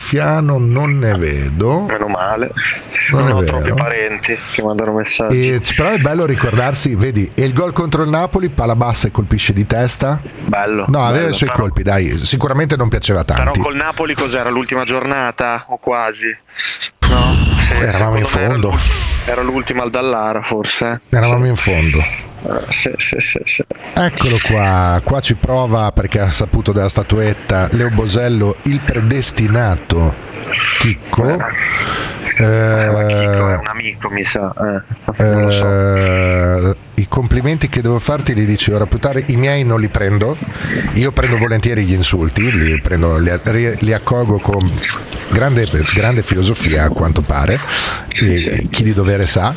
Fiano non ne vedo. Meno male, non ho troppi parenti che mandano messaggi. Però è bello ricordarsi, vedi, e il gol contro il Napoli, pala bassa e colpisce di testa. Bello. No, aveva bello, i suoi colpi, dai, sicuramente non piaceva tanti. Però col Napoli cos'era, l'ultima giornata o quasi? No, eravamo in fondo. Era l'ultima al Dallara, forse. Eravamo in fondo. Sì. Eccolo qua ci prova, perché ha saputo della statuetta, Leo Bosello, il predestinato Chicco. Chicco è un amico, mi sa. Non lo so. I complimenti che devo farti li dici ora più tardi. I miei non li prendo, io prendo volentieri gli insulti, li accolgo con grande filosofia, a quanto pare, e chi di dovere sa.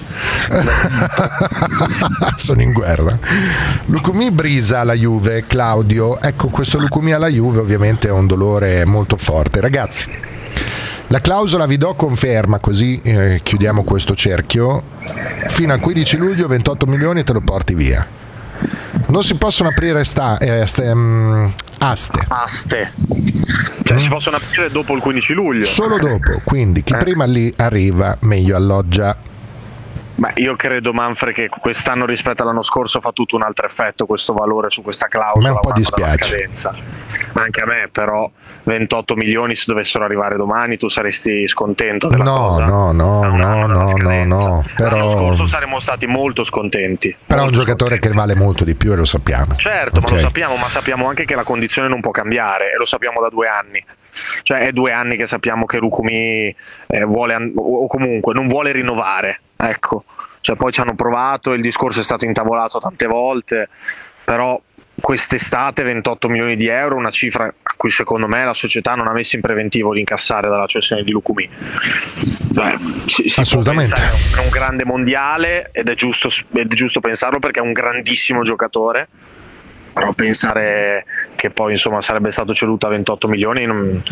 Sono in guerra. Lucumi brisa alla Juve, Claudio. Ecco, questo Lucumi alla Juve ovviamente è un dolore molto forte, ragazzi. La clausola vi do conferma, così chiudiamo questo cerchio. Fino al 15 luglio 28 milioni te lo porti via. Non si possono aprire aste. Cioè si possono aprire dopo il 15 luglio. Solo dopo, quindi chi prima lì arriva meglio alloggia. Beh, io credo, Manfred, che quest'anno rispetto all'anno scorso fa tutto un altro effetto questo valore su questa clausola. A me un po' dispiace. Anche a me, però 28 milioni se dovessero arrivare domani tu saresti scontento della cosa? No. Però l'anno scorso saremmo stati molto scontenti. Però è un giocatore che vale molto di più e lo sappiamo. Certo, okay. Ma lo sappiamo, ma sappiamo anche che la condizione non può cambiare e lo sappiamo da 2 anni. Cioè è 2 anni che sappiamo che Lucumi vuole, o comunque non vuole rinnovare, ecco. Cioè poi ci hanno provato, il discorso è stato intavolato tante volte, però quest'estate 28 milioni di euro, una cifra a cui secondo me la società non ha messo in preventivo di incassare dalla cessione di Lucumi. Cioè, si assolutamente può pensare a un grande mondiale ed è giusto pensarlo perché è un grandissimo giocatore, però pensare che poi insomma sarebbe stato ceduto a 28 milioni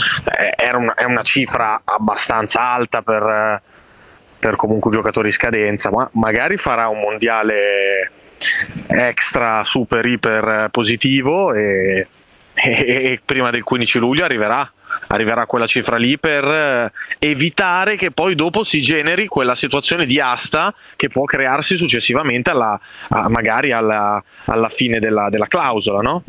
è una cifra abbastanza alta per comunque giocatori in scadenza, ma magari farà un mondiale extra super iper positivo e prima del 15 luglio arriverà quella cifra lì per evitare che poi dopo si generi quella situazione di asta che può crearsi successivamente magari alla fine della clausola, no?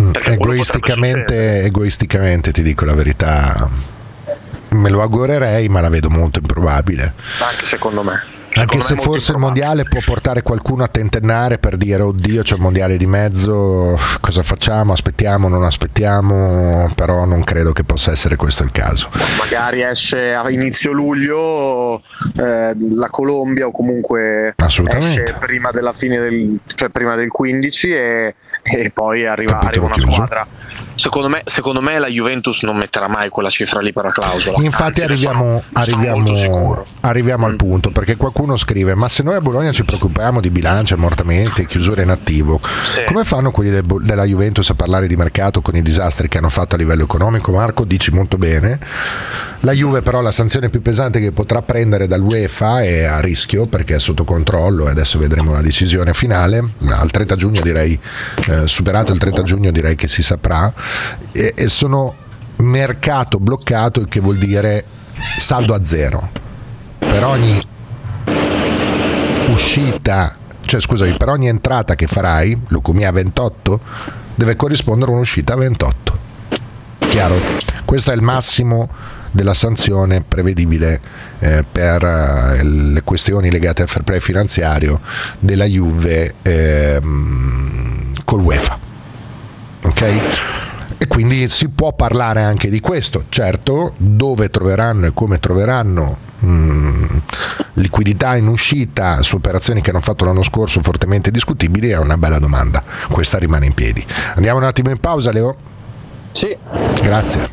Egoisticamente ti dico la verità, me lo augurerei, ma la vedo molto improbabile. Anche secondo me. Anche se forse il mondiale può portare qualcuno a tentennare per dire oddio c'è il mondiale di mezzo, cosa facciamo, aspettiamo, non aspettiamo, però non credo che possa essere questo il caso. Magari esce a inizio luglio la Colombia o comunque esce prima della fine prima del 15 e poi arriva una squadra. Secondo me la Juventus non metterà mai quella cifra lì per la clausola. Infatti arriviamo al punto, perché qualcuno scrive ma se noi a Bologna ci preoccupiamo di bilancio, ammortamenti, chiusure in attivo, come fanno quelli della Juventus a parlare di mercato con i disastri che hanno fatto a livello economico? Marco, dici molto bene. La Juve però la sanzione più pesante che potrà prendere dall'UEFA è a rischio, perché è sotto controllo e adesso vedremo la decisione finale al 30 giugno, direi superato il 30 giugno direi che si saprà, e sono mercato bloccato, il che vuol dire saldo a zero per ogni uscita, cioè scusami, per ogni entrata che farai, Lucumi a 28 deve corrispondere un'uscita a 28. Chiaro? Questo è il massimo della sanzione prevedibile per le questioni legate al fair play finanziario della Juve col UEFA, ok? E quindi si può parlare anche di questo. Certo, dove troveranno e come troveranno liquidità in uscita su operazioni che hanno fatto l'anno scorso fortemente discutibili è una bella domanda. Questa rimane in piedi. Andiamo un attimo in pausa, Leo? Sì. Grazie.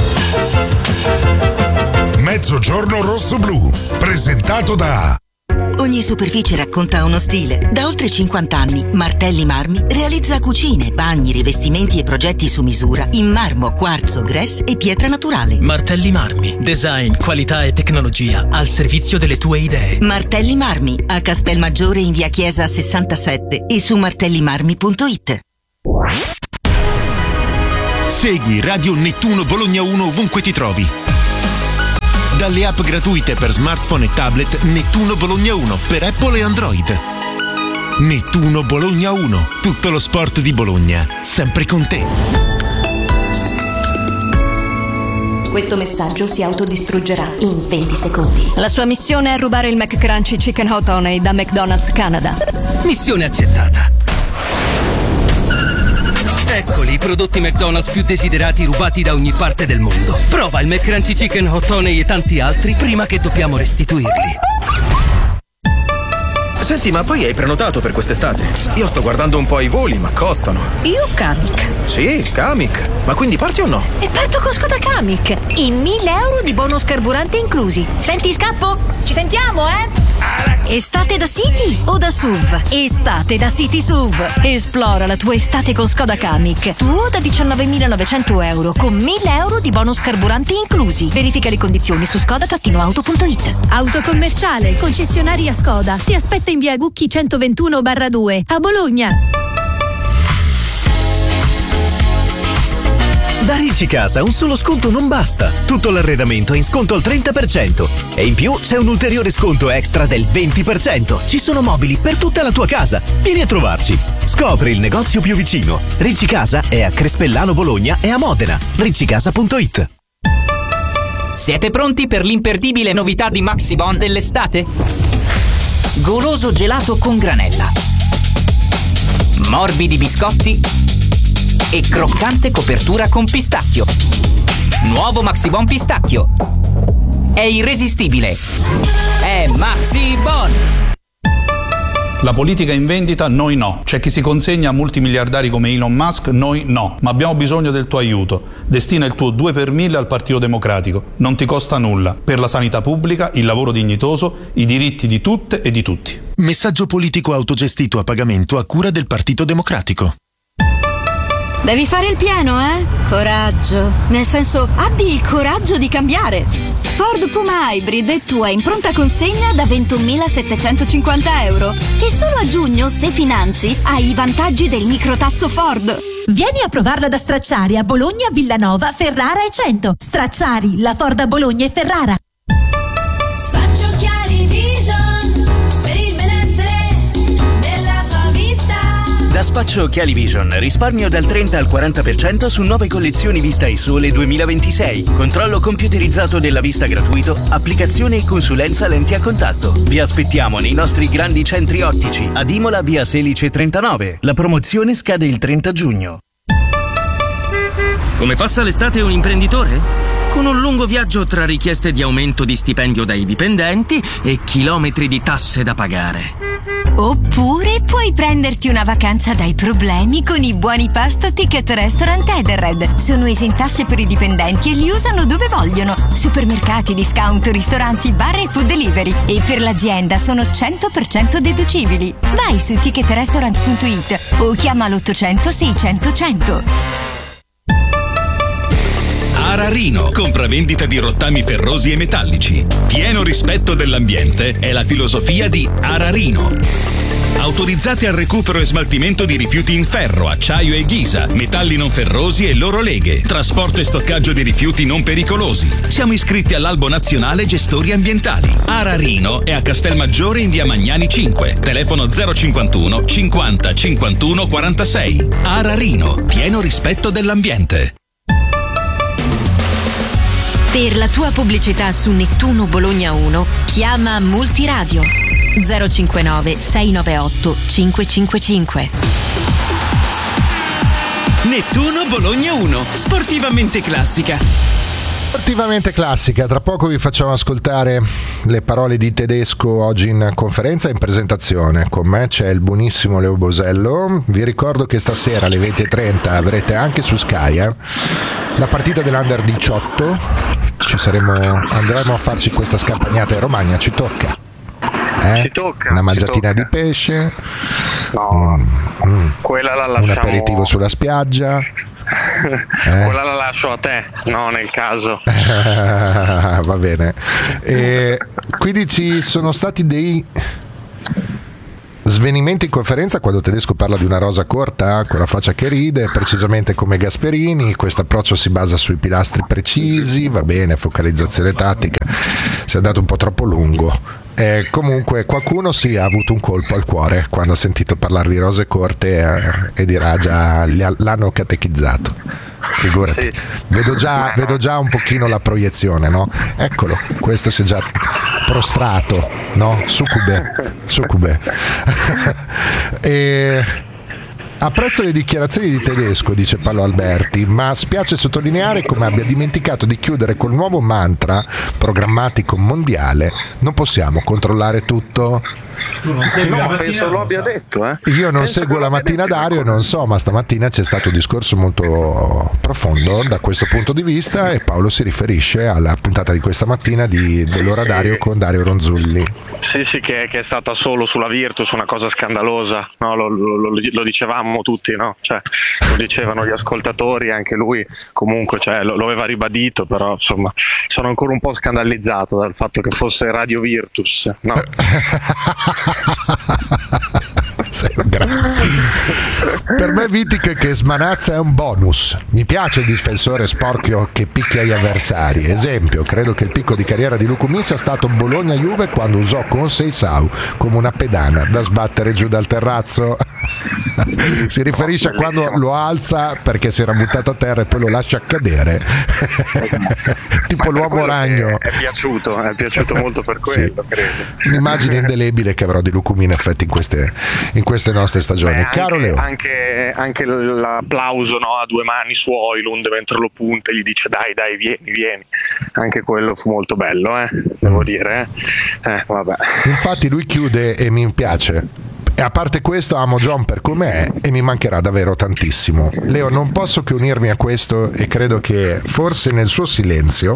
Mezzogiorno rosso-blu, presentato da... Ogni superficie racconta uno stile. Da oltre 50 anni, Martelli Marmi realizza cucine, bagni, rivestimenti e progetti su misura in marmo, quarzo, grès e pietra naturale. Martelli Marmi, design, qualità e tecnologia al servizio delle tue idee. Martelli Marmi, a Castelmaggiore in via Chiesa 67 e su martellimarmi.it. Segui Radio Nettuno Bologna 1 ovunque ti trovi. Dalle app gratuite per smartphone e tablet Nettuno Bologna 1 per Apple e Android. Nettuno Bologna 1, tutto lo sport di Bologna, sempre con te. Questo messaggio si autodistruggerà in 20 secondi. La sua missione è rubare il McCrunchy Chicken Hot Honey da McDonald's Canada. Missione accettata. Eccoli i prodotti McDonald's più desiderati rubati da ogni parte del mondo. Prova il McCrunchy Chicken Hot Honey e tanti altri prima che dobbiamo restituirli. Senti, ma poi hai prenotato per quest'estate? Io sto guardando un po' i voli, ma costano. Io Kamiq. Sì, Kamiq. Ma quindi parti o no? E parto con Skoda Kamiq. In 1.000 euro di bonus carburante inclusi. Senti, scappo? Ci sentiamo, Estate da City o da SUV? Estate da City SUV. Esplora la tua estate con Skoda Kamiq. Tuo da 19.900 euro con 1.000 euro di bonus carburante inclusi. Verifica le condizioni su skoda-auto.it. Autocommerciale, concessionaria Skoda. Ti aspetta in via Gucchi 121/2 a Bologna. Da Ricicasa un solo sconto non basta. Tutto l'arredamento è in sconto al 30% e in più c'è un ulteriore sconto extra del 20%. Ci sono mobili per tutta la tua casa. Vieni a trovarci. Scopri il negozio più vicino. Ricicasa è a Crespellano Bologna e a Modena. Ricicasa.it. Siete pronti per l'imperdibile novità di Maxibon dell'estate? Goloso gelato con granella, morbidi biscotti e croccante copertura con pistacchio. Nuovo Maxibon pistacchio. È irresistibile. È Maxibon. La politica in vendita, noi no. C'è chi si consegna a multimiliardari come Elon Musk, noi no. Ma abbiamo bisogno del tuo aiuto. Destina il tuo 2 per 1000 al Partito Democratico. Non ti costa nulla. Per la sanità pubblica, il lavoro dignitoso, i diritti di tutte e di tutti. Messaggio politico autogestito a pagamento a cura del Partito Democratico. Devi fare il pieno, Coraggio. Nel senso, abbi il coraggio di cambiare. Ford Puma Hybrid è tua in pronta consegna da 21.750 euro. E solo a giugno, se finanzi, hai i vantaggi del microtasso Ford. Vieni a provarla da Stracciari a Bologna, Villanova, Ferrara e Cento. Stracciari, la Ford a Bologna e Ferrara. Spaccio Occhiali Vision per il benessere della tua vista. Da Spaccio Occhiali Vision risparmio dal 30 al 40% su nuove collezioni Vista e Sole 2026. Controllo computerizzato della vista gratuito, applicazione e consulenza lenti a contatto. Vi aspettiamo nei nostri grandi centri ottici ad Imola via Selice 39. La promozione scade il 30 giugno. Come passa l'estate un imprenditore? Con un lungo viaggio tra richieste di aumento di stipendio dai dipendenti e chilometri di tasse da pagare. Oppure puoi prenderti una vacanza dai problemi con i buoni pasto Ticket Restaurant Edenred. Sono esentasse per i dipendenti e li usano dove vogliono. Supermercati, discount, ristoranti, bar e food delivery. E per l'azienda sono 100% deducibili. Vai su ticketrestaurant.it o chiama l'800 600 100. Ararino, compravendita di rottami ferrosi e metallici. Pieno rispetto dell'ambiente è la filosofia di Ararino. Autorizzati al recupero e smaltimento di rifiuti in ferro, acciaio e ghisa, metalli non ferrosi e loro leghe, trasporto e stoccaggio di rifiuti non pericolosi. Siamo iscritti all'Albo Nazionale Gestori Ambientali. Ararino è a Castelmaggiore in via Magnani 5, telefono 051 50 51 46. Ararino, pieno rispetto dell'ambiente. Per la tua pubblicità su Nettuno Bologna 1, chiama Multiradio 059 698 555. Nettuno Bologna 1, sportivamente classica. Sportivamente classica, tra poco vi facciamo ascoltare le parole di Tedesco oggi in conferenza e in presentazione. Con me c'è il buonissimo Leo Bosello. Vi ricordo che stasera alle 20:30 avrete anche su Sky la partita dell'Under 18. Andremo a farci questa scampagnata in Romagna, ci tocca. Ci tocca. Una mangiatina di pesce. No, quella la lasciamo. Un aperitivo sulla spiaggia. Quella la lascio a te, no, nel caso. Va bene. Quindi ci sono stati dei Svenimenti in conferenza quando Tedesco parla di una rosa corta con la faccia che ride, precisamente come Gasperini. Questo approccio si basa sui pilastri precisi, va bene, focalizzazione tattica, si è andato un po' troppo lungo. Comunque qualcuno sì ha avuto un colpo al cuore quando ha sentito parlare di rose corte e dirà già l'hanno catechizzato. Figurati, sì. vedo già un pochino la proiezione, no? Eccolo, questo si è già prostrato, no? Succube. Apprezzo le dichiarazioni di Tedesco, dice Paolo Alberti, ma spiace sottolineare come abbia dimenticato di chiudere col nuovo mantra programmatico mondiale: non possiamo controllare tutto. Tu non segui la mattina, penso lo abbia detto. Io non seguo la mattina Dario e non so, ma stamattina c'è stato un discorso molto profondo da questo punto di vista e Paolo si riferisce alla puntata di questa mattina dell'ora Dario con Dario Ronzulli. Sì, che è stata solo sulla Virtus, una cosa scandalosa, no? Lo dicevamo tutti, no? Cioè, lo dicevano gli ascoltatori, anche lui comunque, cioè, lo aveva ribadito, però insomma sono ancora un po' scandalizzato dal fatto che fosse Radio Virtus, no? Per me Wittig che smanazza è un bonus. Mi piace il difensore sporchio che picchia gli avversari. Esempio, credo che il picco di carriera di Lucumí sia stato Bologna-Juve quando usò con Seisau come una pedana da sbattere giù dal terrazzo. Si riferisce a quando lo alza perché si era buttato a terra e poi lo lascia cadere. Tipo l'uomo ragno. È piaciuto molto per quello, sì. Credo. Un'immagine indelebile che avrò di Lucumí in effetti in queste nostre stagioni. Caro Leo, anche l'applauso, no, a due mani su Højlund mentre lo punta e gli dice dai vieni, anche quello fu molto bello, devo dire, vabbè. Infatti lui chiude e mi piace. E a parte questo amo John per com'è e mi mancherà davvero tantissimo. Leo, non posso che unirmi a questo e credo che forse nel suo silenzio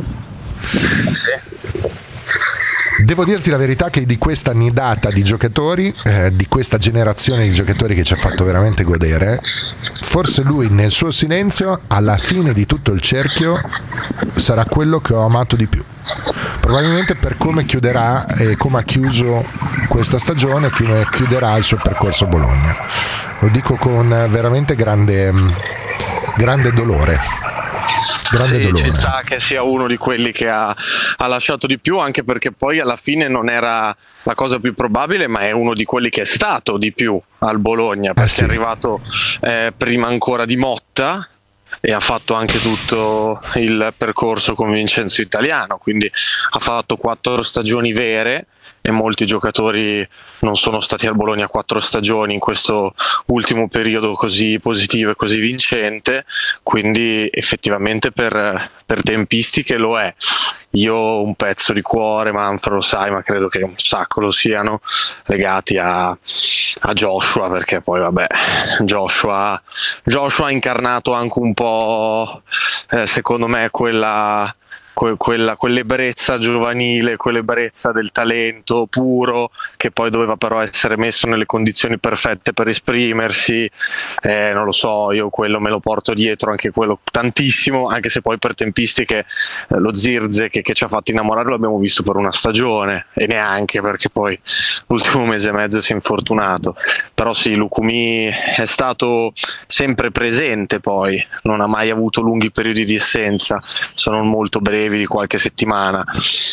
devo dirti la verità che di questa nidata di giocatori, di questa generazione di giocatori che ci ha fatto veramente godere, forse lui nel suo silenzio alla fine di tutto il cerchio sarà quello che ho amato di più. Probabilmente per come chiuderà e come ha chiuso questa stagione, come chiuderà il suo percorso a Bologna. Lo dico con veramente grande dolore. Ci sta che sia uno di quelli che ha lasciato di più, anche perché poi alla fine non era la cosa più probabile, ma è uno di quelli che è stato di più al Bologna, perché è arrivato prima ancora di Motta e ha fatto anche tutto il percorso con Vincenzo Italiano, quindi ha fatto 4 stagioni vere e molti giocatori non sono stati al Bologna 4 stagioni in questo ultimo periodo così positivo e così vincente, quindi effettivamente per tempistiche lo è. Io ho un pezzo di cuore, Manfred lo sai, ma credo che un sacco lo siano legati a Joshua, perché poi vabbè, Joshua ha incarnato anche un po', secondo me, quell'ebbrezza giovanile, quell'ebbrezza del talento puro, che poi doveva però essere messo nelle condizioni perfette per esprimersi. Non lo so, io quello me lo porto dietro, anche quello tantissimo, anche se poi per tempistiche lo Zirze che ci ha fatto innamorare l'abbiamo visto per una stagione e neanche, perché poi l'ultimo mese e mezzo si è infortunato. Però sì, Lucumí è stato sempre presente, poi non ha mai avuto lunghi periodi di assenza, sono molto brevi, di qualche settimana.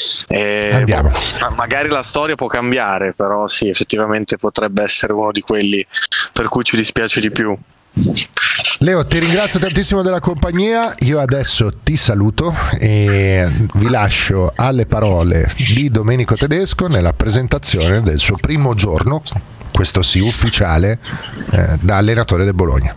Magari la storia può cambiare, però sì, effettivamente potrebbe essere uno di quelli per cui ci dispiace di più. Leo, ti ringrazio tantissimo della compagnia, io adesso ti saluto e vi lascio alle parole di Domenico Tedesco nella presentazione del suo primo giorno, questo sì ufficiale, da allenatore del Bologna.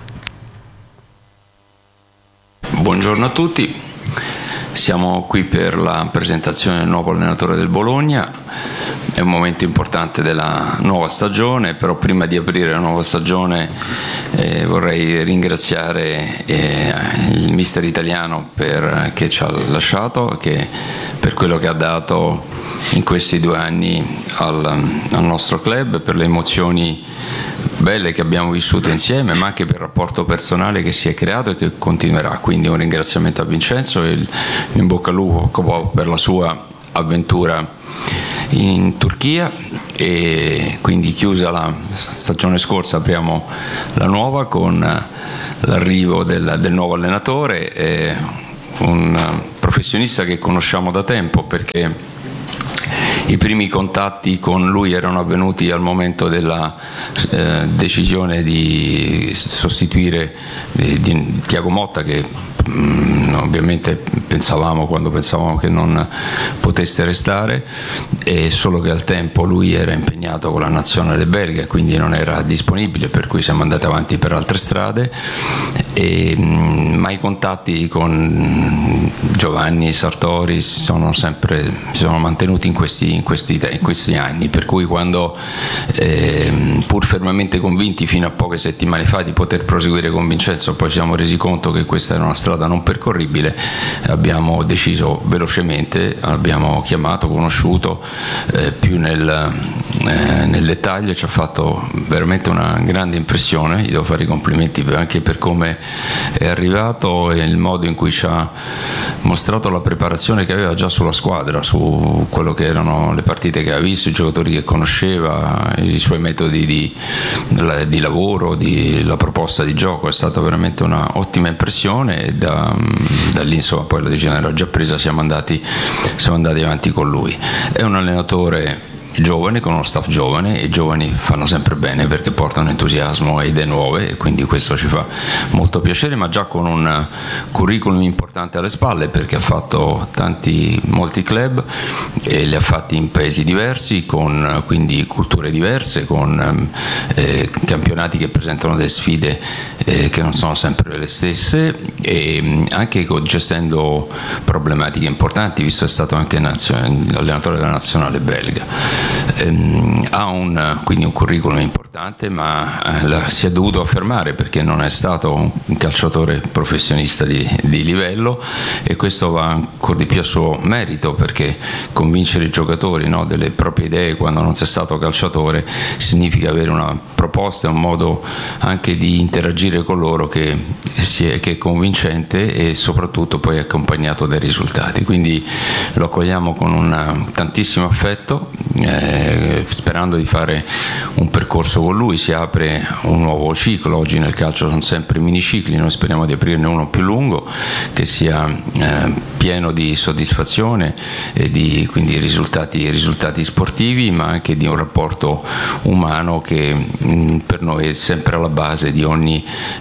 Buongiorno a tutti. Siamo qui per la presentazione del nuovo allenatore del Bologna. È un momento importante della nuova stagione, però prima di aprire la nuova stagione vorrei ringraziare il mister italiano che ci ha lasciato, per quello che ha dato in questi 2 anni al nostro club, per le emozioni belle che abbiamo vissuto insieme, ma anche per il rapporto personale che si è creato e che continuerà. Quindi un ringraziamento a Vincenzo e in bocca al lupo per la sua avventura in Turchia, e quindi chiusa la stagione scorsa apriamo la nuova con l'arrivo del nuovo allenatore, un professionista che conosciamo da tempo perché i primi contatti con lui erano avvenuti al momento della decisione di sostituire Thiago Motta, che ovviamente quando pensavamo che non potesse restare, e solo che al tempo lui era impegnato con la nazionale belga e quindi non era disponibile, per cui siamo andati avanti per altre strade, ma i contatti con Giovanni Sartori si sono mantenuti in questi anni, per cui quando pur fermamente convinti fino a poche settimane fa di poter proseguire con Vincenzo, poi ci siamo resi conto che questa era una strada non percorribile, abbiamo deciso velocemente, abbiamo chiamato, conosciuto più nel dettaglio, ci ha fatto veramente una grande impressione, gli devo fare i complimenti anche per come è arrivato e il modo in cui ci ha mostrato la preparazione che aveva già sulla squadra, su quello che erano le partite che aveva visto, i giocatori che conosceva, i suoi metodi di lavoro, la proposta di gioco. È stata veramente una ottima impressione e da lì insomma poi la decisione era già presa, siamo andati avanti con lui. È un allenatore giovane, con uno staff giovane, e i giovani fanno sempre bene perché portano entusiasmo e idee nuove, e quindi questo ci fa molto piacere, ma già con un curriculum importante alle spalle, perché ha fatto molti club e li ha fatti in paesi diversi, con quindi culture diverse, con campionati che presentano delle sfide che non sono sempre le stesse, e anche gestendo problematiche importanti, visto che è stato anche allenatore della nazionale belga. Ha quindi un curriculum importante, ma si è dovuto affermare perché non è stato un calciatore professionista di livello, e questo va ancora di più a suo merito, perché convincere i giocatori delle proprie idee quando non sei stato calciatore significa avere una proposta e un modo anche di interagire con loro che è convincente e soprattutto poi accompagnato dai risultati. Quindi lo accogliamo con tantissimo affetto, sperando di fare un percorso con lui. Si apre un nuovo ciclo, oggi nel calcio sono sempre minicicli, noi speriamo di aprirne uno più lungo, che sia pieno di soddisfazione e di quindi risultati sportivi, ma anche di un rapporto umano che per noi è sempre alla base di ogni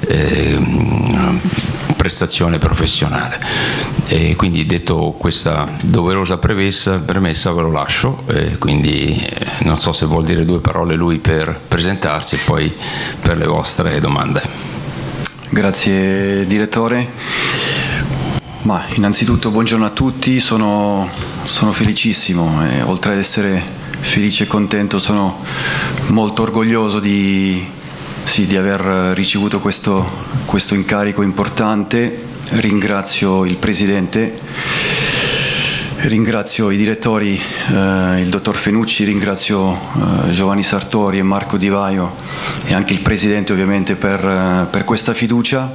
prestazione professionale. E quindi, detto questa doverosa premessa, ve lo lascio, quindi non so se vuol dire due parole lui per presentarsi e poi per le vostre domande. Grazie direttore. Ma innanzitutto buongiorno a tutti, sono felicissimo, e oltre ad essere felice e contento sono molto orgoglioso di aver ricevuto questo incarico importante. Ringrazio il Presidente, ringrazio i direttori, il dottor Fenucci, ringrazio Giovanni Sartori e Marco Di Vaio, e anche il Presidente ovviamente per questa fiducia.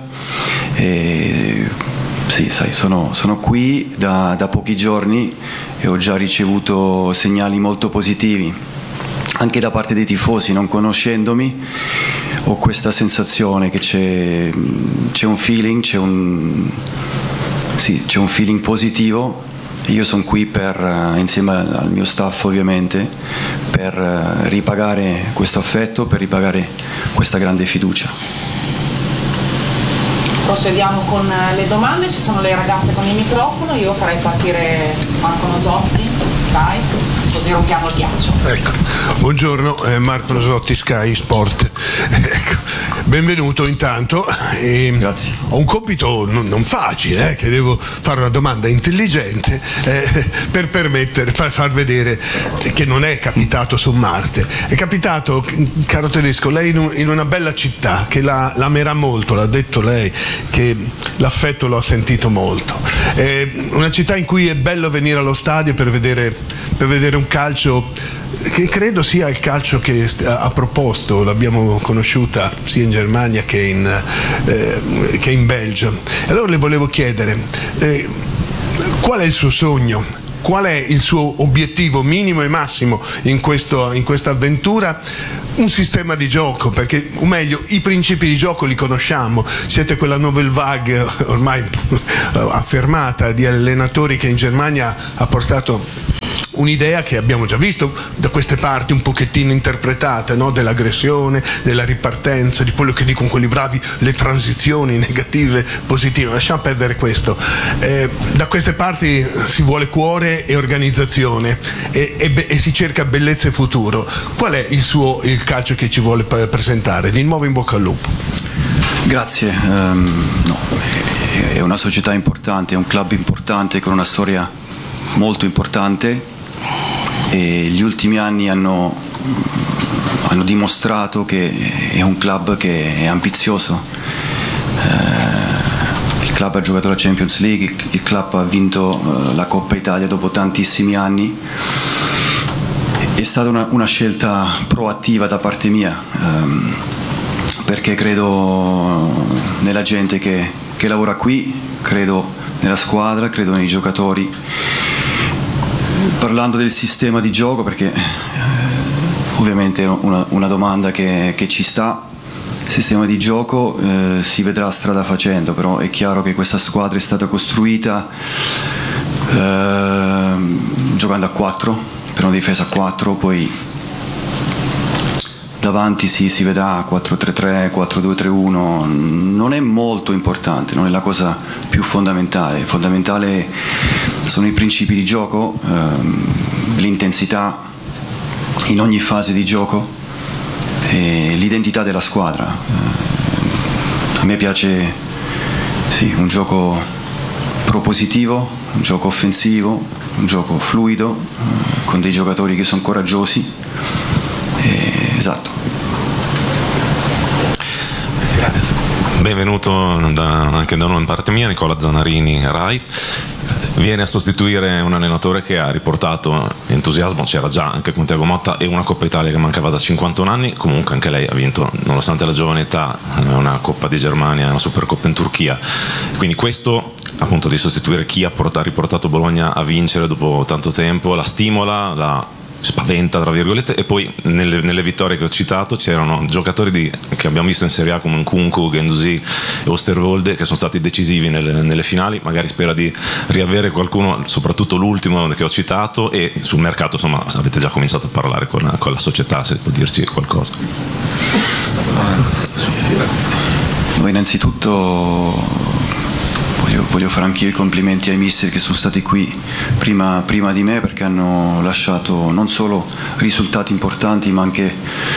Sì, sai, sono qui da pochi giorni e ho già ricevuto segnali molto positivi anche da parte dei tifosi. Non conoscendomi, ho questa sensazione che c'è un feeling, c'è un feeling positivo. Io sono qui insieme al mio staff ovviamente, per ripagare questo affetto, per ripagare questa grande fiducia. Procediamo con le domande, ci sono le ragazze con il microfono, io farei partire Marco Nosotti, Sky, così rompiamo il ghiaccio. Ecco, buongiorno, Marco Nosotti, Sky Sport. Ecco, benvenuto intanto. Grazie. Ho un compito non facile, che devo fare una domanda intelligente per far vedere che non è capitato su Marte. È capitato, caro tedesco, lei in una bella città che l'amerà molto, l'ha detto lei, che l'affetto lo ha sentito molto. Una città in cui è bello venire allo stadio per vedere un calcio che credo sia il calcio che ha proposto, l'abbiamo conosciuta sia in Germania che in Belgio. Allora le volevo chiedere qual è il suo sogno qual è il suo obiettivo minimo e massimo in questa avventura? Un sistema di gioco, perché, o meglio, i principi di gioco li conosciamo, siete quella nouvelle vague ormai affermata di allenatori che in Germania ha portato un'idea che abbiamo già visto da queste parti un pochettino interpretata, no? Dell'aggressione, della ripartenza, di quello che dicono quelli bravi, le transizioni negative, positive. Lasciamo perdere questo. Da queste parti si vuole cuore e organizzazione e si cerca bellezza e futuro. Qual è il calcio che ci vuole presentare? Di nuovo in bocca al lupo. Grazie. No, è una società importante, è un club importante con una storia molto importante, e gli ultimi anni hanno dimostrato che è un club che è ambizioso. Il club ha giocato la Champions League, il club ha vinto la Coppa Italia dopo tantissimi anni. È stata una scelta proattiva da parte mia, perché credo nella gente che lavora qui, credo nella squadra, credo nei giocatori. Parlando del sistema di gioco, perché ovviamente è una domanda che ci sta, il sistema di gioco si vedrà strada facendo, però è chiaro che questa squadra è stata costruita giocando a 4, per una difesa a 4, poi davanti si vedrà 4-3-3, 4-2-3-1, non è molto importante, non è la cosa più fondamentale. Fondamentale sono i principi di gioco, l'intensità in ogni fase di gioco e l'identità della squadra. A me piace un gioco propositivo, un gioco offensivo, un gioco fluido, con dei giocatori che sono coraggiosi. Esatto. Benvenuto anche da noi in parte mia, Nicola Zanarini, Rai. Viene a sostituire un allenatore che ha riportato entusiasmo, c'era già anche con Thiago Motta, e una Coppa Italia che mancava da 51 anni. Comunque anche lei ha vinto, nonostante la giovane età, una Coppa di Germania, una Supercoppa in Turchia. Quindi questo, appunto, di sostituire chi ha riportato Bologna a vincere dopo tanto tempo, la stimola, la spaventa, tra virgolette. E poi nelle vittorie che ho citato c'erano giocatori che abbiamo visto in Serie A come Nkunku, Guendouzi e Osterwolde, che sono stati decisivi nelle finali. Magari spera di riavere qualcuno, soprattutto l'ultimo che ho citato, e sul mercato, insomma, avete già cominciato a parlare con la società, se può dirci qualcosa. Innanzitutto voglio fare anche io i complimenti ai mister che sono stati qui prima di me, perché hanno lasciato non solo risultati importanti ma anche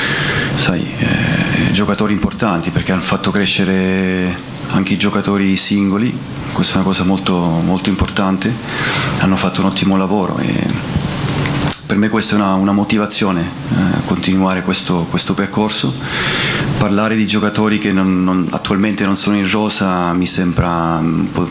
giocatori importanti, perché hanno fatto crescere anche i giocatori singoli. Questa è una cosa molto, molto importante. Hanno fatto un ottimo lavoro e per me questa è una motivazione, continuare questo percorso. Parlare di giocatori che attualmente non sono in rosa mi sembra un po'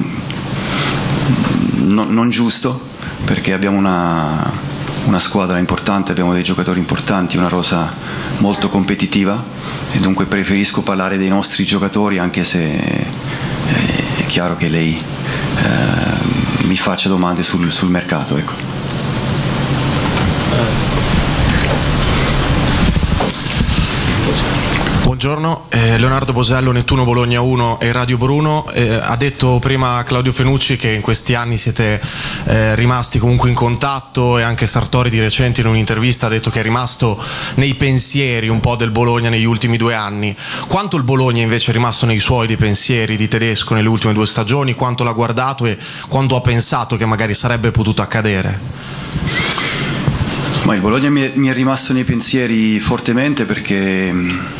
non giusto, perché abbiamo una squadra importante, abbiamo dei giocatori importanti, una rosa molto competitiva, e dunque preferisco parlare dei nostri giocatori, anche se è chiaro che lei mi faccia domande sul mercato, ecco. Buongiorno, Leonardo Bosello, Nettuno Bologna 1 e Radio Bruno. Ha detto prima Claudio Fenucci che in questi anni siete rimasti comunque in contatto, e anche Sartori di recente in un'intervista ha detto che è rimasto nei pensieri un po' del Bologna negli ultimi 2 anni. Quanto il Bologna invece è rimasto nei suoi dei pensieri di Tedesco nelle ultime 2 stagioni? Quanto l'ha guardato e quanto ha pensato che magari sarebbe potuto accadere? Ma il Bologna mi è rimasto nei pensieri fortemente, perché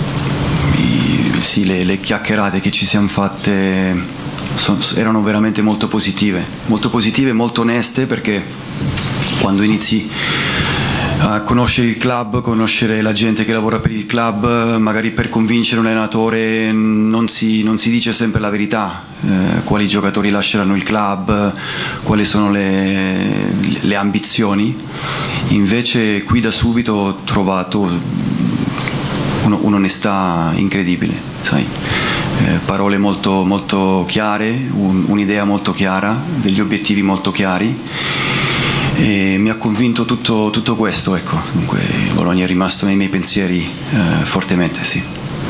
le chiacchierate che ci siamo fatte erano veramente molto positive, molto oneste, perché quando inizi a conoscere il club, conoscere la gente che lavora per il club, magari per convincere un allenatore non si dice sempre la verità, quali giocatori lasceranno il club, quali sono le ambizioni. Invece qui da subito ho trovato un'onestà incredibile, sai? Parole molto, molto chiare, un'idea molto chiara, degli obiettivi molto chiari, e mi ha convinto tutto questo, ecco. Dunque Bologna è rimasto nei miei pensieri fortemente, sì.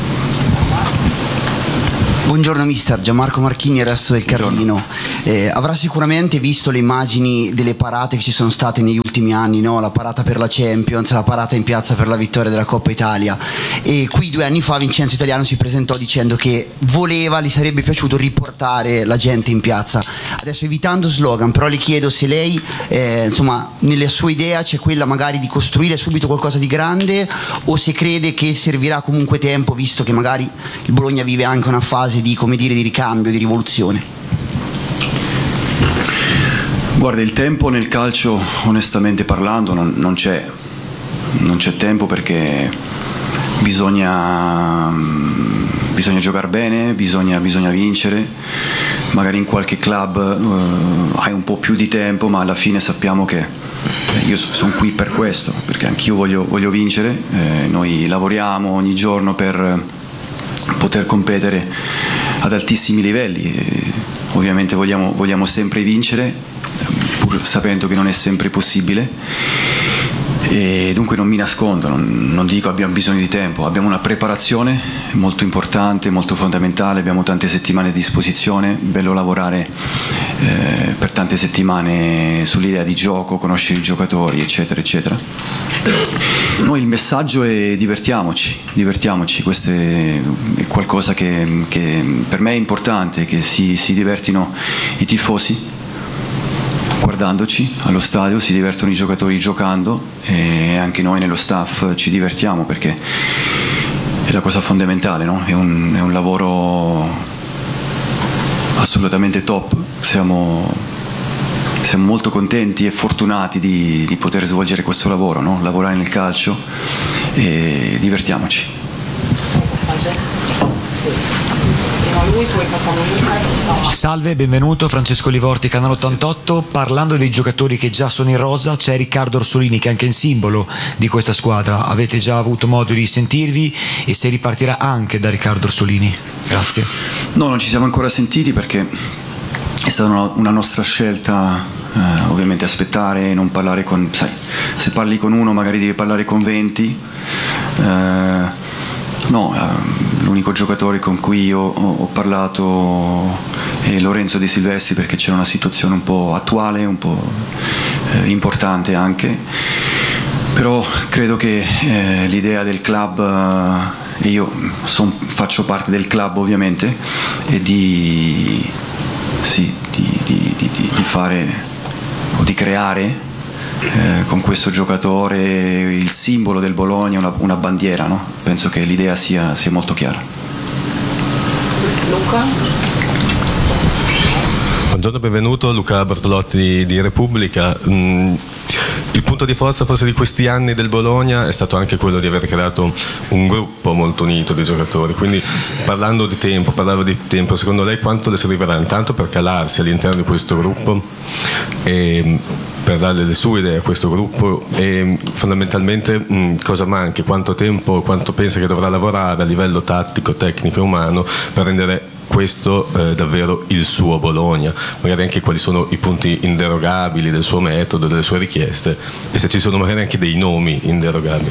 Buongiorno mister, Gianmarco Marchini, il resto del Carlino. Avrà sicuramente visto le immagini delle parate che ci sono state negli ultimi anni, no? La parata per la Champions, la parata in piazza per la vittoria della Coppa Italia, e qui 2 anni fa Vincenzo Italiano si presentò dicendo che gli sarebbe piaciuto riportare la gente in piazza. Adesso, evitando slogan, però le chiedo se lei insomma nella sua idea c'è quella magari di costruire subito qualcosa di grande, o se crede che servirà comunque tempo, visto che magari il Bologna vive anche una fase di, come dire, di ricambio, di rivoluzione. Guarda, il tempo nel calcio, onestamente parlando, non c'è tempo, perché bisogna giocare bene, bisogna vincere. Magari in qualche club hai un po' più di tempo, ma alla fine sappiamo che io sono qui per questo, perché anch'io voglio vincere. Noi lavoriamo ogni giorno per poter competere ad altissimi livelli, e ovviamente vogliamo sempre vincere, pur sapendo che non è sempre possibile, e dunque non mi nascondo, non dico abbiamo bisogno di tempo, abbiamo una preparazione molto importante, molto fondamentale, abbiamo tante settimane a disposizione, bello lavorare per tante settimane sull'idea di gioco, conoscere i giocatori, eccetera eccetera. Noi il messaggio è divertiamoci, questo è qualcosa che per me è importante, che si divertino i tifosi guardandoci allo stadio, si divertono i giocatori giocando, e anche noi nello staff ci divertiamo, perché è la cosa fondamentale, no? È un lavoro assolutamente top. Siamo molto contenti e fortunati di poter svolgere questo lavoro, no? Lavorare nel calcio, e divertiamoci. Salve, benvenuto, Francesco Livorti, Canale 88. Parlando dei giocatori che già sono in rosa, c'è Riccardo Orsolini, che è anche in simbolo di questa squadra. Avete già avuto modo di sentirvi, e se ripartirà anche da Riccardo Orsolini? Grazie. No, non ci siamo ancora sentiti, perché è stata una nostra scelta, ovviamente aspettare e non parlare con, sai, se parli con uno magari devi parlare con 20. L'unico giocatore con cui ho parlato è Lorenzo De Silvestri, perché c'era una situazione un po' attuale, un po' importante anche, però credo che l'idea del club, e io faccio parte del club ovviamente, è di fare o di creare con questo giocatore il simbolo del Bologna, una bandiera, no? Penso che l'idea sia molto chiara. Luca? Buongiorno, benvenuto, Luca Bortolotti di Repubblica. Il punto di forza forse di questi anni del Bologna è stato anche quello di aver creato un gruppo molto unito di giocatori, quindi parlava di tempo, secondo lei quanto le servirà intanto per calarsi all'interno di questo gruppo e per dare le sue idee a questo gruppo, e fondamentalmente cosa manca, quanto tempo, quanto pensa che dovrà lavorare a livello tattico, tecnico e umano per rendere questo davvero il suo Bologna, magari anche quali sono i punti inderogabili del suo metodo, delle sue richieste, e se ci sono magari anche dei nomi inderogabili.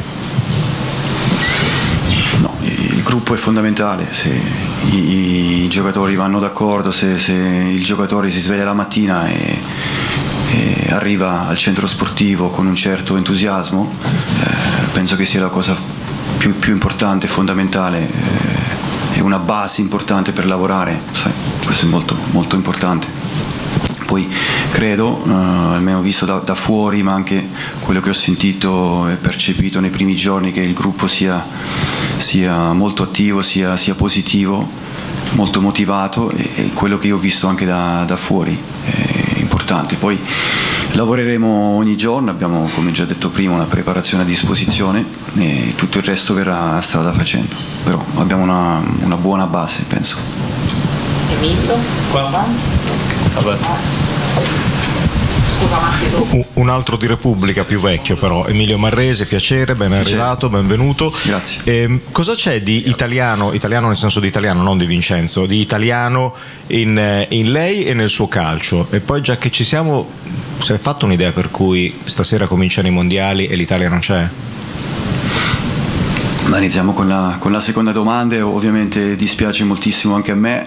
No, il gruppo è fondamentale, se i giocatori vanno d'accordo, se il giocatore si sveglia la mattina e arriva al centro sportivo con un certo entusiasmo, penso che sia la cosa più importante, fondamentale, è una base importante per lavorare, sai, questo è molto, molto importante. Poi credo, almeno visto da fuori, ma anche quello che ho sentito e percepito nei primi giorni, che il gruppo sia molto attivo, sia positivo, molto motivato, e quello che io ho visto anche da fuori è importante. Poi lavoreremo ogni giorno, abbiamo, come già detto prima, una preparazione a disposizione, e tutto il resto verrà strada facendo, però abbiamo una buona base, penso. Emilio? Qua? Vabbè. Scusa Matteo. Un altro di Repubblica più vecchio però, Emilio Marrese, piacere, ben arrivato, benvenuto. Grazie. Cosa c'è di italiano nel senso di italiano, non di Vincenzo, di italiano in lei e nel suo calcio? E poi già che ci siamo, si è fatto un'idea per cui stasera cominciano i mondiali e l'Italia non c'è? Ma iniziamo con la seconda domanda. Ovviamente dispiace moltissimo anche a me,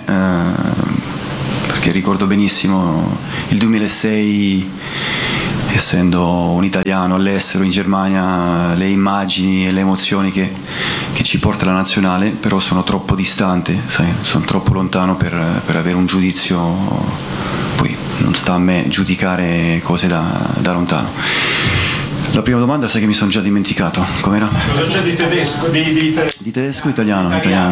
perché ricordo benissimo il 2006, essendo un italiano all'estero in Germania, le immagini e le emozioni che ci porta la nazionale, però sono troppo distante, sai, sono troppo lontano per avere un giudizio. Poi non sta a me giudicare cose da lontano. La prima domanda sai che mi sono già dimenticato, com'era? Cosa c'è di tedesco? Di tedesco italiano.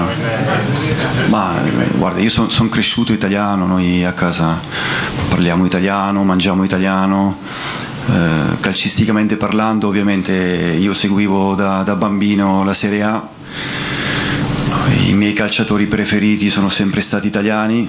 Ma guarda, io sono cresciuto italiano, noi a casa parliamo italiano, mangiamo italiano, calcisticamente parlando ovviamente io seguivo da bambino la Serie A, i miei calciatori preferiti sono sempre stati italiani,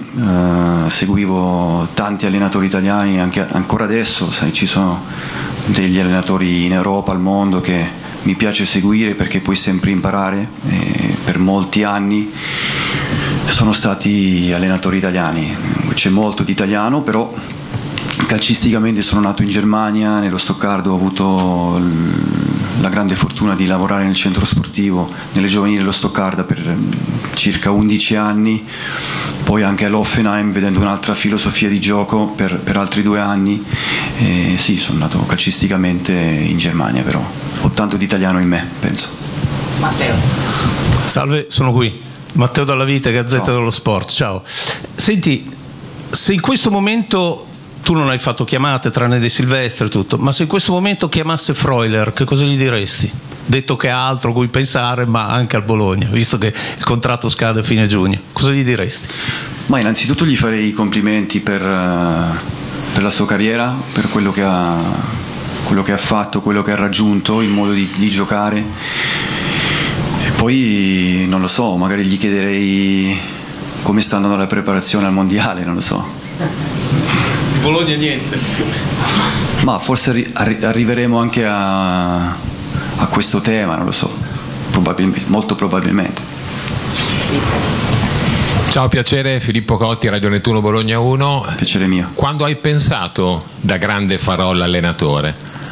seguivo tanti allenatori italiani, anche ancora adesso, sai, ci sono degli allenatori in Europa, al mondo, che mi piace seguire perché puoi sempre imparare. Per molti anni sono stati allenatori italiani, c'è molto di italiano, però calcisticamente sono nato in Germania, nello Stoccardo, ho avuto la grande fortuna di lavorare nel centro sportivo nelle giovanili dello Stoccarda per circa 11 anni, poi anche all'Hoffenheim vedendo un'altra filosofia di gioco per altri 2 anni. Sì, sono nato calcisticamente in Germania, però ho tanto di italiano in me, penso. Matteo. Salve, sono qui. Matteo Dalla Vita, Gazzetta dello Sport. Ciao. Senti, se in questo momento tu non hai fatto chiamate tranne De Silvestri e tutto, ma se in questo momento chiamasse Freuler, che cosa gli diresti? Detto che ha altro a cui pensare, ma anche al Bologna, visto che il contratto scade a fine giugno, cosa gli diresti? Ma innanzitutto gli farei i complimenti per la sua carriera, per quello che ha fatto, quello che ha raggiunto, il modo di giocare. E poi non lo so, magari gli chiederei come sta andando la preparazione al mondiale, non lo so. Bologna niente. Ma forse arriveremo anche a questo tema, non lo so, molto probabilmente. Ciao, piacere, Filippo Cotti, Radio Nettuno Bologna 1. Piacere mio. Quando hai pensato da grande farò l'allenatore?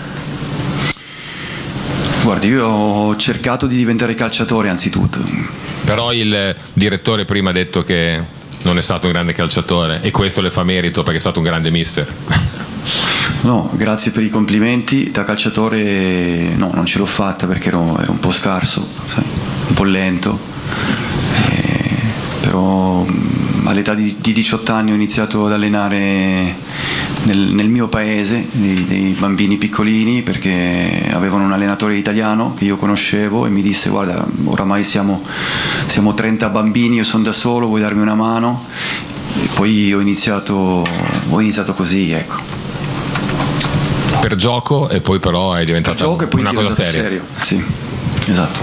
Guardi, io ho cercato di diventare calciatore anzitutto. Però il direttore prima ha detto che non è stato un grande calciatore e questo le fa merito perché è stato un grande mister. No, grazie per i complimenti. Da calciatore no, non ce l'ho fatta perché ero un po' scarso, sai, un po' lento, però all'età di 18 anni ho iniziato ad allenare nel mio paese dei bambini piccolini, perché avevano un allenatore italiano che io conoscevo e mi disse: guarda, oramai siamo 30 bambini, io sono da solo, vuoi darmi una mano? E poi ho iniziato così, ecco. Per gioco, e poi però è diventata una cosa seria. Sì, esatto.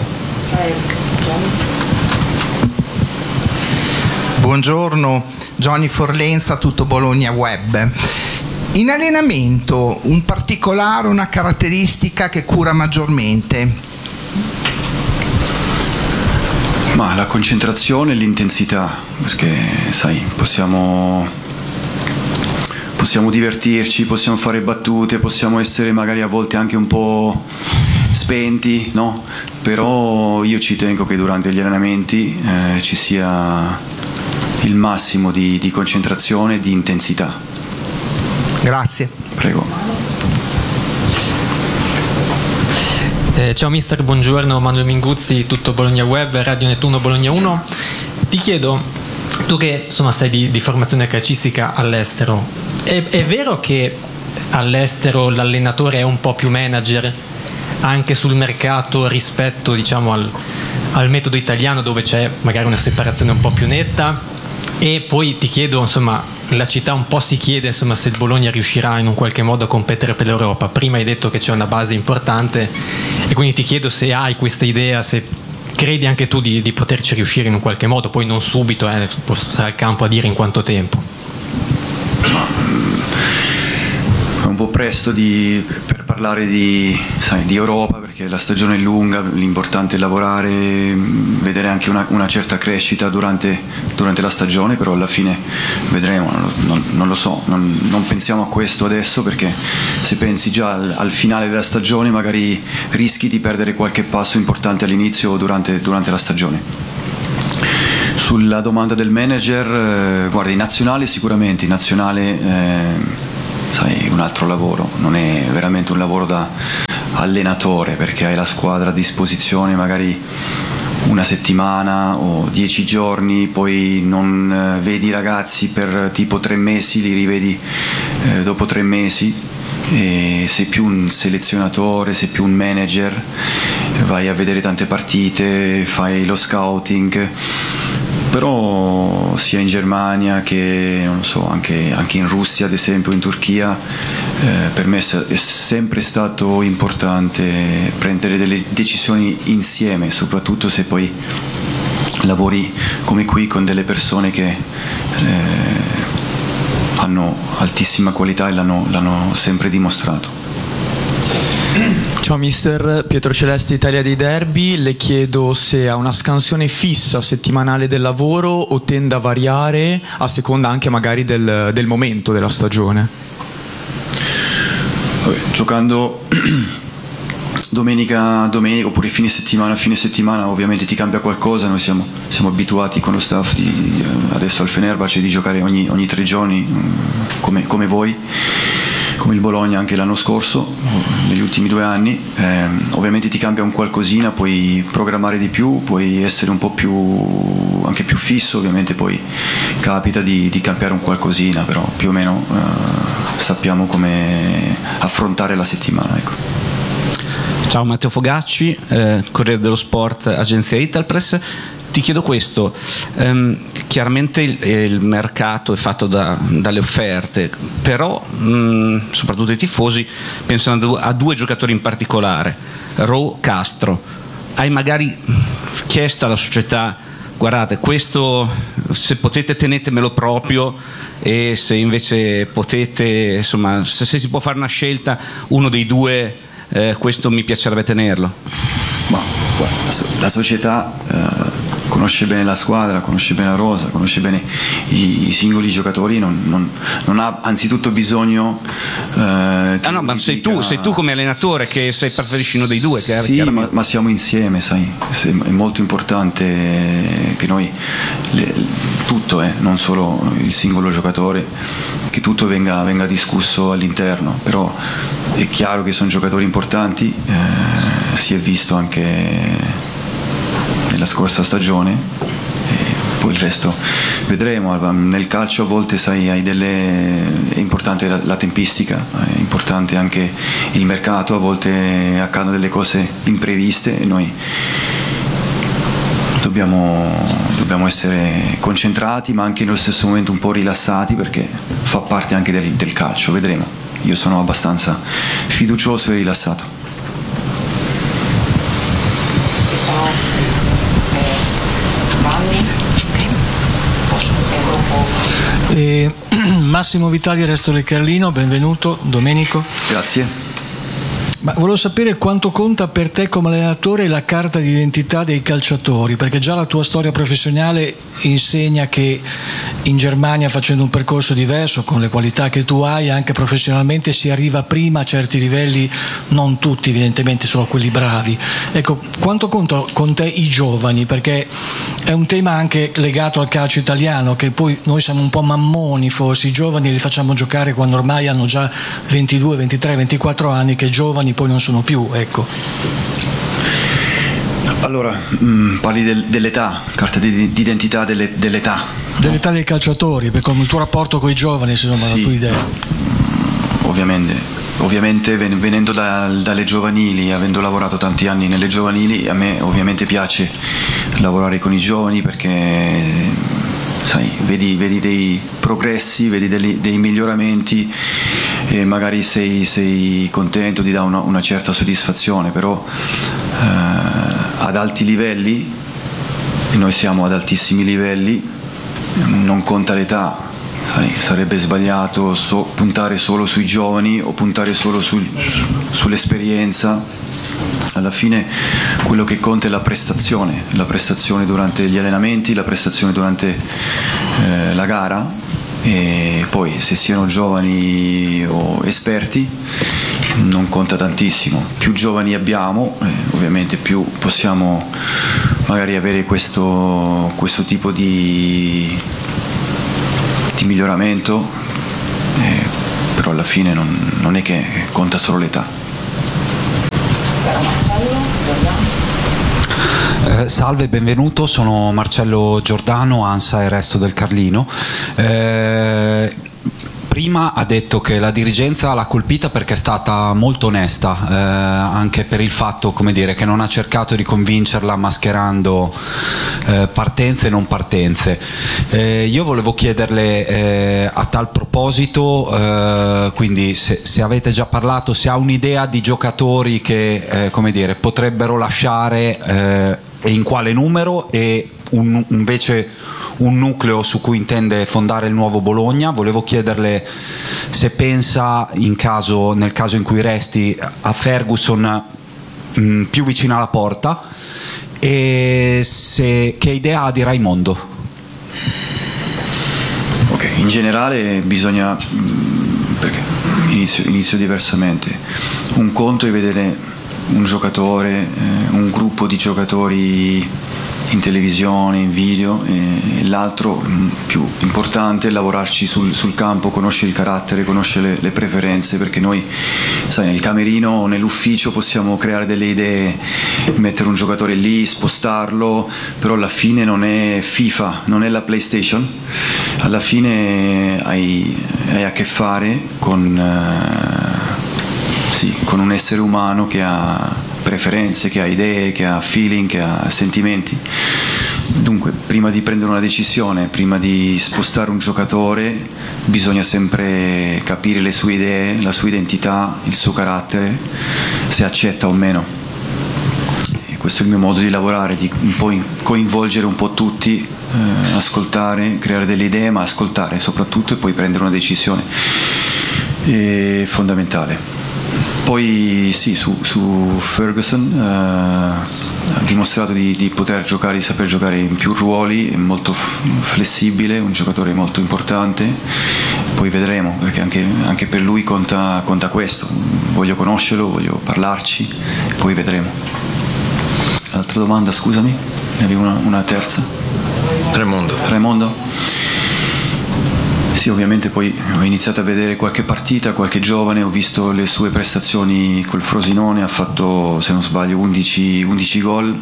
Buongiorno, Johnny Forlenza, Tutto Bologna Web. In allenamento un particolare, una caratteristica che cura maggiormente? Ma la concentrazione e l'intensità, perché sai, possiamo divertirci, possiamo fare battute, possiamo essere magari a volte anche un po' spenti, no? Però io ci tengo che durante gli allenamenti ci sia il massimo di concentrazione e di intensità. Grazie. Prego. Ciao mister, buongiorno, Manuel Minguzzi, Tutto Bologna Web, Radio Nettuno Bologna 1. Ti chiedo, tu che insomma sei di formazione calcistica all'estero, è vero che all'estero l'allenatore è un po' più manager anche sul mercato rispetto, diciamo, al metodo italiano, dove c'è magari una separazione un po' più netta? E poi ti chiedo, insomma, la città un po' si chiede, insomma, se il Bologna riuscirà in un qualche modo a competere per l'Europa. Prima hai detto che c'è una base importante e quindi ti chiedo se hai questa idea, se credi anche tu di poterci riuscire in un qualche modo, poi non subito, sarà il campo a dire in quanto tempo. È un po' presto per parlare di Europa, perché la stagione è lunga, l'importante è lavorare, vedere anche una certa crescita durante la stagione, però alla fine vedremo, non lo so, non pensiamo a questo adesso, perché se pensi già al finale della stagione magari rischi di perdere qualche passo importante all'inizio o durante la stagione. Sulla domanda del manager, guarda, in nazionale sicuramente, in nazionale sai, un altro lavoro, non è veramente un lavoro da allenatore, perché hai la squadra a disposizione magari una settimana o 10 giorni, poi non vedi i ragazzi per tipo 3 mesi, li rivedi dopo 3 mesi, e sei più un selezionatore, sei più un manager, vai a vedere tante partite, fai lo scouting. Però sia in Germania che non so, anche in Russia, ad esempio, in Turchia, per me è sempre stato importante prendere delle decisioni insieme, soprattutto se poi lavori come qui con delle persone che hanno altissima qualità e l'hanno sempre dimostrato. Ciao mister, Pietro Celesti, Italia dei Derby. Le chiedo se ha una scansione fissa settimanale del lavoro o tende a variare a seconda anche magari del momento della stagione. Giocando domenica oppure fine settimana ovviamente ti cambia qualcosa. Noi siamo abituati con lo staff adesso al Fenerbahce di giocare ogni 3 giorni, come voi, come il Bologna anche l'anno scorso, negli ultimi 2 anni. Ovviamente ti cambia un qualcosina, puoi programmare di più, puoi essere un po' anche più fisso, ovviamente poi capita di cambiare un qualcosina, però più o meno sappiamo come affrontare la settimana, ecco. Ciao, Matteo Fogacci, Corriere dello Sport, agenzia Italpress. Ti chiedo questo, chiaramente il mercato è fatto dalle offerte, però soprattutto i tifosi pensano a 2 giocatori in particolare, Ro, Castro. Hai magari chiesto alla società: guardate, questo se potete tenetemelo proprio, e se invece potete, insomma, se si può fare una scelta, uno dei 2, questo mi piacerebbe tenerlo? Ma guarda, la società conosce bene la squadra, conosce bene la rosa, conosce bene i singoli giocatori, non ha anzitutto bisogno no, ma sei tu come allenatore che preferisci uno dei 2, che sì, ma siamo insieme, sai, è molto importante che noi tutto, non solo il singolo giocatore, che tutto venga discusso all'interno. Però è chiaro che sono giocatori importanti, si è visto anche nella scorsa stagione, e poi il resto vedremo. Nel calcio a volte, sai, è importante la tempistica, è importante anche il mercato, a volte accadono delle cose impreviste e noi dobbiamo essere concentrati, ma anche nello stesso momento un po' rilassati, perché fa parte anche del calcio. Vedremo, io sono abbastanza fiducioso e rilassato. Massimo Vitali, Resto del Carlino, benvenuto. Domenico. Grazie. Ma volevo sapere quanto conta per te come allenatore la carta d'identità dei calciatori, perché già la tua storia professionale insegna che in Germania, facendo un percorso diverso, con le qualità che tu hai anche professionalmente, si arriva prima a certi livelli, non tutti evidentemente, solo quelli bravi. Ecco, quanto contano con te i giovani, perché è un tema anche legato al calcio italiano, che poi noi siamo un po' mammoni forse, i giovani li facciamo giocare quando ormai hanno già 22, 23, 24 anni, che giovani poi non sono più, ecco. Allora, parli dell'età, carta d'identità dell'età. Dell'età dei calciatori, per come il tuo rapporto con i giovani, se non sì, la tua idea. Ovviamente venendo dalle giovanili, avendo lavorato tanti anni nelle giovanili, a me ovviamente piace lavorare con i giovani, perché sai, vedi dei progressi, vedi dei miglioramenti, e magari sei contento, ti dà una certa soddisfazione. Però ad alti livelli, e noi siamo ad altissimi livelli, non conta l'età, sarebbe sbagliato puntare solo sui giovani o puntare solo sull'esperienza. Alla fine quello che conta è la prestazione durante gli allenamenti, la prestazione durante la gara, e poi se siano giovani o esperti non conta tantissimo. Più giovani abbiamo, ovviamente più possiamo magari avere questo tipo di miglioramento, però alla fine non è che conta solo l'età. Salve, benvenuto, sono Marcello Giordano, ANSA e Resto del Carlino. Prima ha detto che la dirigenza l'ha colpita perché è stata molto onesta, anche per il fatto, come dire, che non ha cercato di convincerla mascherando partenze e non partenze. Io volevo chiederle a tal proposito, quindi se avete già parlato, se ha un'idea di giocatori che come dire, potrebbero lasciare e in quale numero, e invece un nucleo su cui intende fondare il nuovo Bologna. Volevo chiederle se pensa, nel caso in cui resti, a Ferguson più vicino alla porta, e che idea ha di Raimondo. Ok, in generale bisogna, perché inizio diversamente. Un conto è vedere un giocatore, un gruppo di giocatori in televisione, in video, e l'altro più importante è lavorarci sul campo, conoscere il carattere, conoscere le preferenze, perché noi, sai, nel camerino o nell'ufficio possiamo creare delle idee, mettere un giocatore lì, spostarlo, però alla fine non è FIFA, non è la PlayStation, alla fine hai a che fare con un essere umano che ha preferenze, che ha idee, che ha feeling, che ha sentimenti. Dunque, prima di prendere una decisione, prima di spostare un giocatore, bisogna sempre capire le sue idee, la sua identità, il suo carattere, se accetta o meno. E questo è il mio modo di lavorare, di un po' coinvolgere un po' tutti, ascoltare, creare delle idee, ma ascoltare soprattutto, e poi prendere una decisione. È fondamentale. Poi sì, su Ferguson ha dimostrato di poter giocare, di saper giocare in più ruoli, è molto flessibile, un giocatore molto importante. Poi vedremo, perché anche per lui conta questo. Voglio conoscerlo, voglio parlarci, poi vedremo. Altra domanda, scusami, ne avevo una terza. Tremondo? Sì, ovviamente poi ho iniziato a vedere qualche partita, qualche giovane, ho visto le sue prestazioni col Frosinone, ha fatto, se non sbaglio, 11 gol,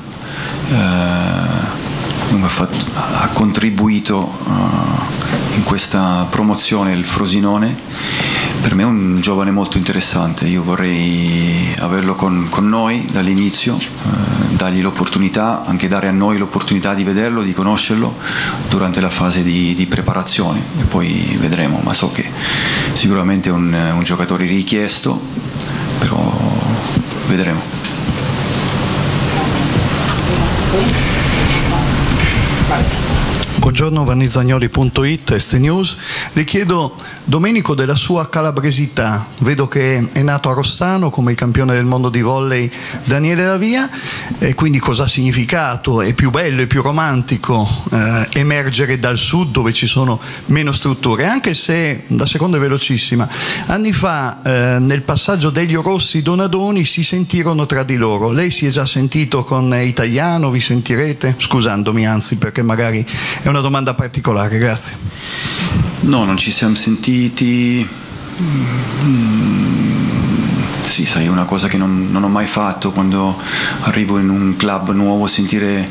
ha contribuito in questa promozione il Frosinone. Per me è un giovane molto interessante, io vorrei averlo con noi dall'inizio, dargli l'opportunità, anche dare a noi l'opportunità di vederlo, di conoscerlo durante la fase di preparazione, e poi vedremo, ma so che sicuramente è un giocatore richiesto, però vedremo. Buongiorno, vannizagnoli.it, Este News. Le chiedo, Domenico, della sua calabresità. Vedo che è nato a Rossano come il campione del mondo di volley Daniele Lavia, e quindi cosa ha significato? È più bello, è più romantico emergere dal sud, dove ci sono meno strutture, anche se, la seconda è velocissima, anni fa nel passaggio Delio Rossi Donadoni si sentirono tra di loro. Lei si è già sentito con Italiano? Vi sentirete? Scusandomi, anzi, perché magari è una domanda particolare. Grazie. No, non ci siamo sentiti. Sì, sai, è una cosa che non ho mai fatto quando arrivo in un club nuovo, sentire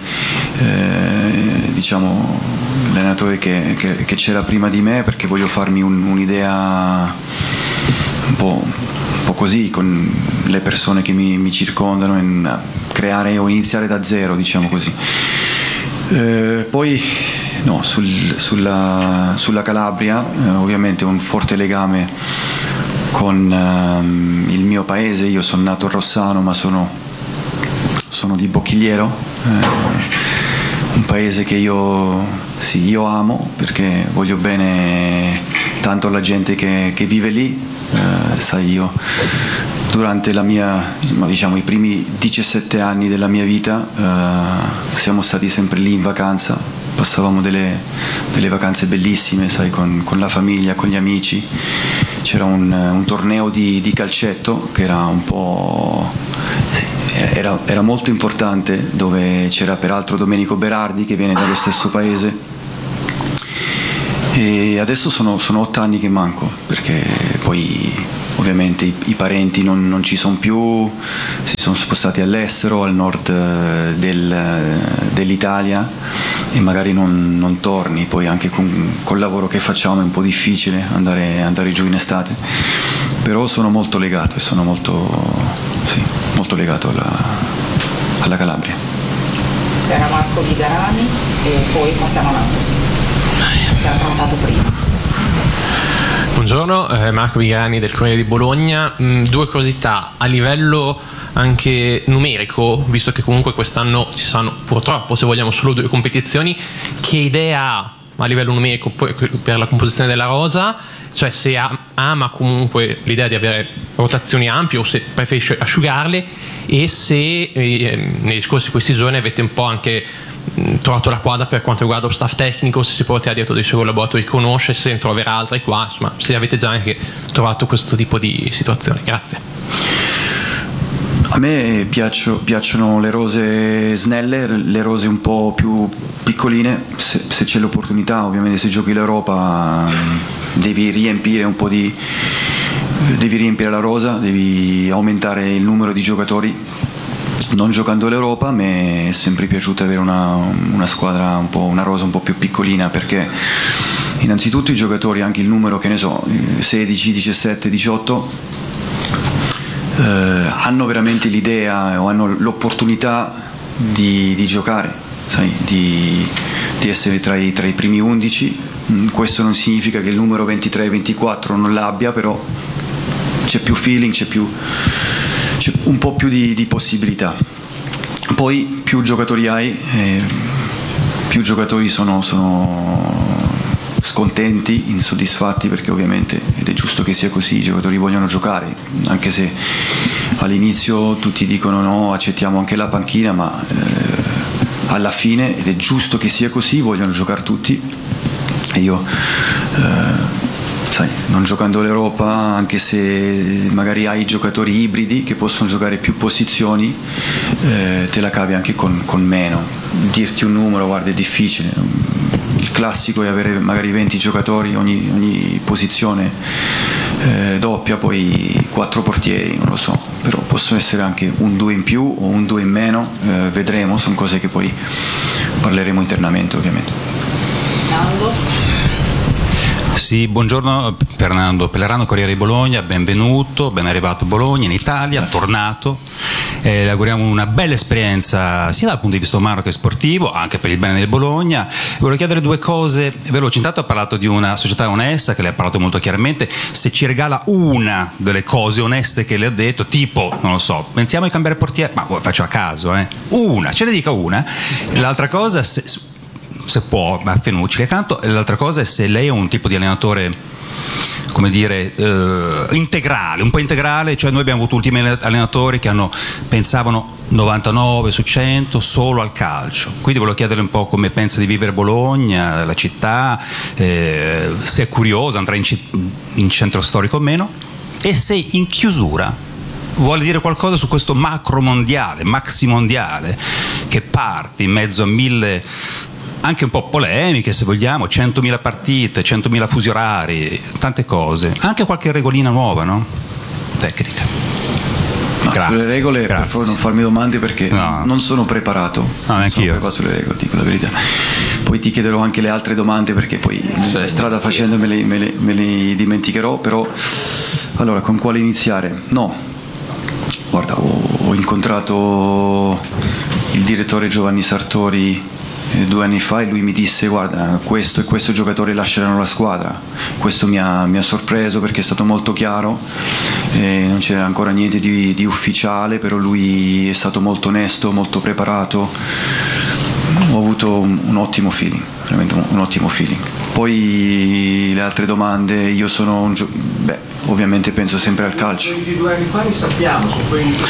diciamo l'allenatore che c'era prima di me, perché voglio farmi un'idea un po' così con le persone che mi circondano, creare o iniziare da zero, diciamo così. Poi no, sulla Calabria ovviamente ho un forte legame con il mio paese. Io sono nato a Rossano, ma sono di Bocchigliero, un paese che io amo, perché voglio bene tanto alla gente che vive lì. Sai, io durante i primi 17 anni della mia vita siamo stati sempre lì in vacanza, passavamo delle vacanze bellissime, sai, con la famiglia, con gli amici. C'era un torneo di calcetto che era un po'... Era molto importante, dove c'era peraltro Domenico Berardi che viene dallo stesso paese, e adesso sono 8 anni che manco, perché poi ovviamente i parenti non ci sono più, si sono spostati all'estero, al nord dell'Italia, e magari non torni. Poi anche col lavoro che facciamo è un po' difficile andare giù in estate, però sono molto legato e sono molto legato alla Calabria. C'era Marco Vigarani e poi passiamo avanti. Si era prenotato prima. Buongiorno, Marco Vigarani del Corriere di Bologna. Due curiosità a livello anche numerico, visto che comunque quest'anno ci saranno purtroppo, se vogliamo, solo 2 competizioni. Che idea ha a livello numerico per la composizione della rosa? Cioè, se ama comunque l'idea di avere rotazioni ampie o se preferisce asciugarle, e se nei scorsi questi giorni avete un po' anche trovato la quadra per quanto riguarda lo staff tecnico, se si porterà dietro dei suoi collaboratori, conosce, se ne troverà altri qua, insomma, se avete già anche trovato questo tipo di situazioni. Grazie. A me piacciono le rose snelle, le rose un po' più piccoline, se c'è l'opportunità. Ovviamente se giochi l'Europa devi riempire la rosa, devi aumentare il numero di giocatori. Non giocando l'Europa, a me è sempre piaciuto avere una squadra una rosa un po' più piccolina, perché innanzitutto i giocatori, anche il numero, che ne so, 16, 17, 18, hanno veramente l'idea o hanno l'opportunità di giocare, sai, di essere tra i primi 11. Questo non significa che il numero 23 24 non l'abbia, però c'è più feeling, c'è un po' più di possibilità. Poi più giocatori hai, più giocatori sono scontenti, insoddisfatti, perché ovviamente, ed è giusto che sia così, i giocatori vogliono giocare, anche se all'inizio tutti dicono no, accettiamo anche la panchina, ma alla fine, ed è giusto che sia così, vogliono giocare tutti. E io sai, non giocando l'Europa, anche se magari hai giocatori ibridi che possono giocare più posizioni, te la cavi anche con meno. Dirti un numero, guarda, è difficile. Il classico è avere magari 20 giocatori, ogni posizione doppia, poi 4 portieri, non lo so, però possono essere anche un 2 in più o un 2 in meno, vedremo, sono cose che poi parleremo internamente, ovviamente. Nando? Sì, buongiorno, Fernando Pellerano, Corriere di Bologna, benvenuto, ben arrivato a Bologna, in Italia, grazie. Tornato. Le auguriamo una bella esperienza sia dal punto di vista umano che sportivo, anche per il bene del Bologna. Volevo chiedere 2 cose veloci. Intanto ha parlato di una società onesta, che le ha parlato molto chiaramente. Se ci regala una delle cose oneste che le ha detto, tipo, non lo so, pensiamo di cambiare portiere, ma faccio a caso, una, ce ne dica una. L'altra cosa, se può, ma Fenucci accanto. L'altra cosa è se lei è un tipo di allenatore, come dire, integrale, un po' integrale, cioè noi abbiamo avuto ultimi allenatori che pensavano 99 su 100 solo al calcio, quindi volevo chiedere un po' come pensa di vivere Bologna, la città, se è curioso, andrà in centro storico o meno, e se in chiusura vuole dire qualcosa su questo macro mondiale, maxi mondiale, che parte in mezzo a 1000 anche un po' polemiche, se vogliamo, 100.000 partite, 100.000 fusi orari, tante cose, anche qualche regolina nuova, no? Tecnica. Sulle regole, per favore, non farmi domande, perché non sono preparato. Non sono preparato sulle regole, dico la verità. Poi ti chiederò anche le altre domande, perché poi strada facendo me le dimenticherò. Però allora, con quale iniziare? No, guarda, ho incontrato il direttore Giovanni Sartori 2 anni fa, e lui mi disse: guarda, questo e questo giocatore lasceranno la squadra. Questo mi ha sorpreso, perché è stato molto chiaro, non c'era ancora niente di ufficiale, però lui è stato molto onesto, molto preparato. ho avuto un ottimo feeling, veramente un ottimo feeling. Poi le altre domande, io sono ovviamente penso sempre al calcio. Quelli di 2 anni fa li sappiamo, sono quelli che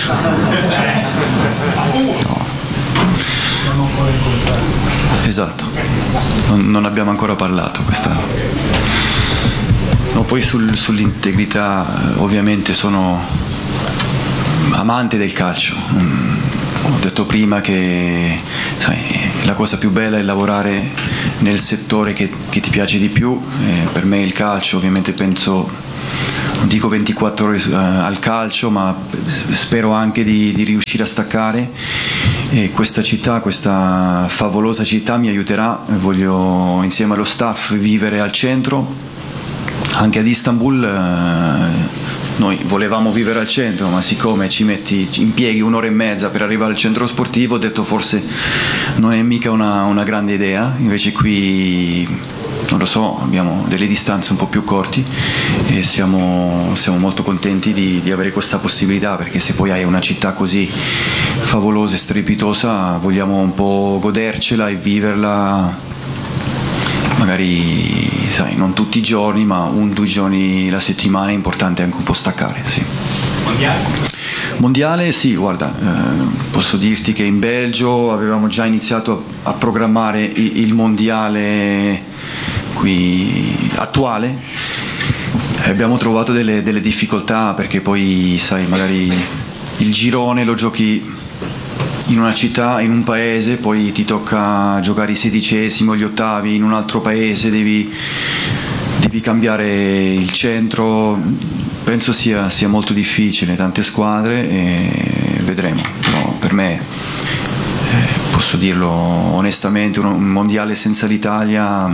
No. Siamo ancora incontrati. Esatto, non abbiamo ancora parlato quest'anno. No, poi sull'integrità, ovviamente sono amante del calcio. Ho detto prima che la cosa più bella è lavorare nel settore che ti piace di più. Per me il calcio, ovviamente penso, non dico 24 ore al calcio, ma spero anche di riuscire a staccare, e questa città, questa favolosa città mi aiuterà. Impiego insieme allo staff vivere al centro. Anche ad Istanbul noi volevamo vivere al centro, ma siccome ci impieghi 1 ora e mezza per arrivare al centro sportivo, ho detto forse non è mica una grande idea. Invece qui, non lo so, abbiamo delle distanze un po' più corti e siamo molto contenti di avere questa possibilità, perché se poi hai una città così favolosa e strepitosa vogliamo un po' godercela e viverla, magari non tutti i giorni, ma 1-2 giorni la settimana. È importante anche un po' staccare, sì. Mondiale, sì, guarda, posso dirti che in Belgio avevamo già iniziato a programmare il mondiale qui attuale, e abbiamo trovato delle difficoltà, perché poi magari il girone lo giochi in una città, in un paese, poi ti tocca giocare i 16esimi o gli ottavi in un altro paese, devi cambiare il centro. Penso sia molto difficile, tante squadre, e vedremo. Però per me, posso dirlo onestamente, un mondiale senza l'Italia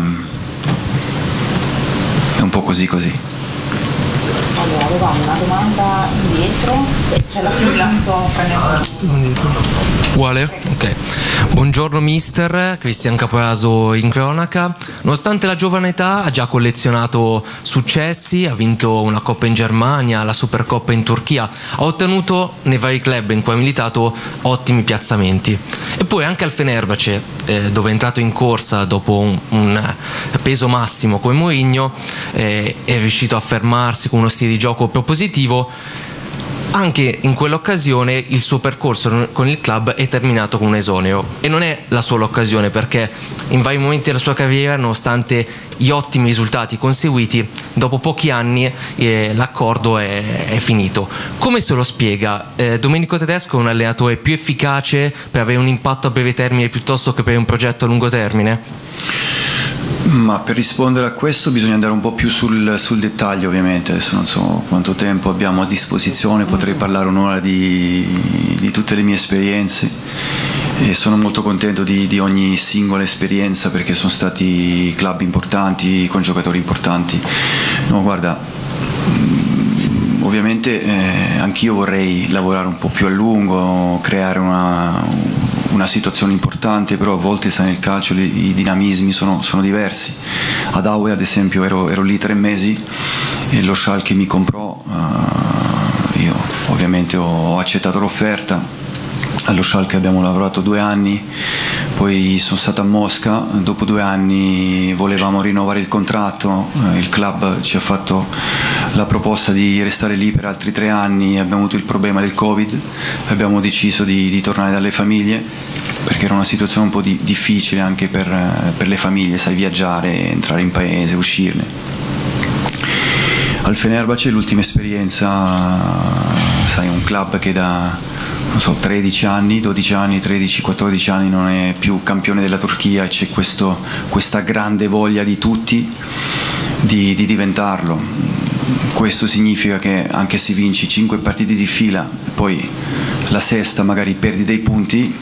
è un po' così. Allora, avevamo una domanda indietro, c'è la fila, sto prendendo. Uguale? Ok. Buongiorno mister, Cristian Caporaso in cronaca. Nonostante la giovane età ha già collezionato successi, ha vinto una Coppa in Germania, la Supercoppa in Turchia, ha ottenuto nei vari club in cui ha militato ottimi piazzamenti. Eppure anche al Fenerbahce, dove è entrato in corsa dopo un peso massimo come Mourinho, è riuscito a fermarsi con uno stile di gioco propositivo. Anche in quell'occasione il suo percorso con il club è terminato con un esonero, e non è la sola occasione, perché in vari momenti della sua carriera, nonostante gli ottimi risultati conseguiti, dopo pochi anni l'accordo è finito. Come se lo spiega? Domenico Tedesco è un allenatore più efficace per avere un impatto a breve termine piuttosto che per un progetto a lungo termine? Ma per rispondere a questo bisogna andare un po' più sul dettaglio, ovviamente. Adesso non so quanto tempo abbiamo a disposizione, potrei parlare un'ora di tutte le mie esperienze, e sono molto contento di ogni singola esperienza, perché sono stati club importanti, con giocatori importanti. No, guarda, ovviamente anch'io vorrei lavorare un po' più a lungo, creare una situazione importante, però a volte nel calcio i dinamismi sono diversi. Ad Aue ad esempio ero lì 3 mesi e lo Schalke mi comprò, io ovviamente ho accettato l'offerta. Allo Schalke abbiamo lavorato 2 anni, poi sono stato a Mosca, dopo 2 anni volevamo rinnovare il contratto, il club ci ha fatto la proposta di restare lì per altri 3 anni, abbiamo avuto il problema del Covid, abbiamo deciso di tornare dalle famiglie, perché era una situazione un po' difficile anche per le famiglie, sai, viaggiare, entrare in paese, uscirne. Al Fenerbahce l'ultima esperienza, sai, un club che da 13 anni, 12 anni, 13, 14 anni non è più campione della Turchia, e c'è questa grande voglia di tutti di diventarlo. Questo significa che anche se vinci 5 partite di fila, poi la sesta magari perdi dei punti,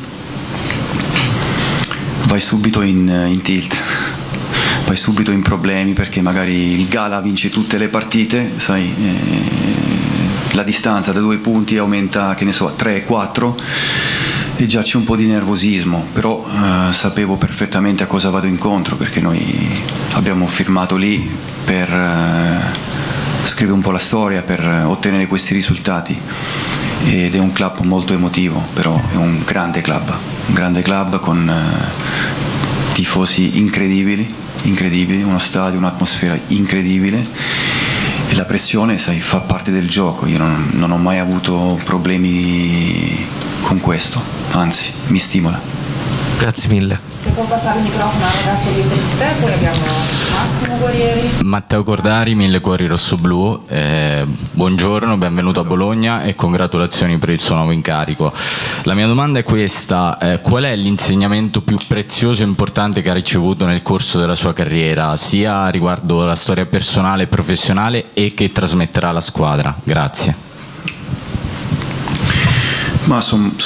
vai subito in tilt, vai subito in problemi, perché magari il Gala vince tutte le partite, sai, la distanza da 2 punti aumenta, che ne so, a 3, 4, e già c'è un po' di nervosismo. Però sapevo perfettamente a cosa vado incontro, perché noi abbiamo firmato lì per scrivere un po' la storia, per ottenere questi risultati, ed è un club molto emotivo, però è un grande club con tifosi incredibili, uno stadio, un'atmosfera incredibile, e la pressione, sai, fa parte del gioco. Io non ho mai avuto problemi con questo, anzi mi stimola. Grazie mille. Se può passare il microfono al ragazzo dietro di te, poi abbiamo Massimo Guerrieri. Matteo Cordari, 1000 Cuori Rossoblu, buongiorno, benvenuto a Bologna e congratulazioni per il suo nuovo incarico. La mia domanda è questa: qual è l'insegnamento più prezioso e importante che ha ricevuto nel corso della sua carriera, sia riguardo la storia personale e professionale, e che trasmetterà alla squadra? Grazie. Ma sono